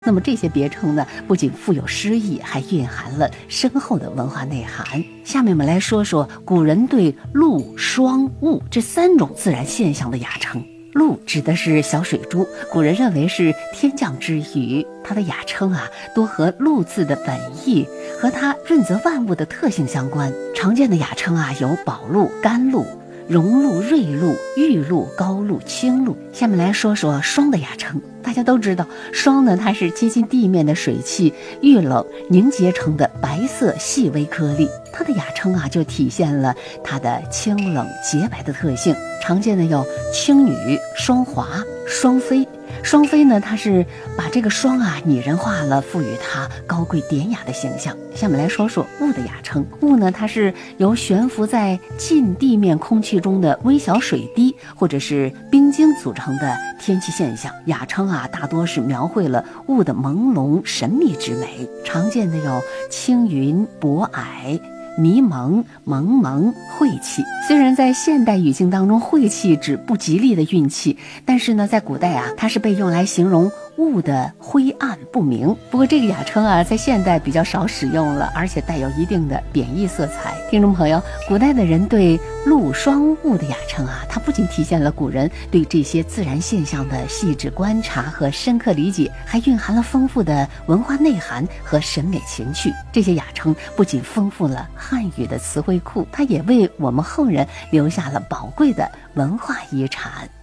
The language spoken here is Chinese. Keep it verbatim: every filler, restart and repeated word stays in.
那么这些别称呢，不仅富有诗意，还蕴含了深厚的文化内涵。下面我们来说说古人对陆、霜、雾这三种自然现象的雅称。陆指的是小水珠，古人认为是天降之雨，它的雅称啊，多和陆字的本意和它润泽万物的特性相关。常见的雅称啊，有宝露、甘露、荣露、瑞露、玉露、高露、青露。下面来说说霜的雅称。大家都知道，霜呢，它是接近地面的水汽遇冷凝结成的白色细微颗粒。它的雅称啊，就体现了它的清冷洁白的特性。常见的有青女、霜华、霜飞。霜飞呢，它是把这个霜啊拟人化了，赋予它高贵典雅的形象。下面来说说雾的雅称。雾呢，它是由悬浮在近地面空气中的微小水滴或者是冰晶组成的天气现象。雅称啊，大多是描绘了雾的朦胧神秘之美。常见的有青云、薄霭、迷蒙、蒙蒙、晦气。虽然在现代语境当中，晦气指不吉利的运气，但是呢，在古代啊，它是被用来形容雾的灰暗不明。不过这个雅称啊，在现代比较少使用了，而且带有一定的贬义色彩。听众朋友，古代的人对陆、霜、雾的雅称啊，它不仅体现了古人对这些自然现象的细致观察和深刻理解，还蕴含了丰富的文化内涵和审美情趣。这些雅称不仅丰富了汉语的词汇库，它也为我们后人留下了宝贵的文化遗产。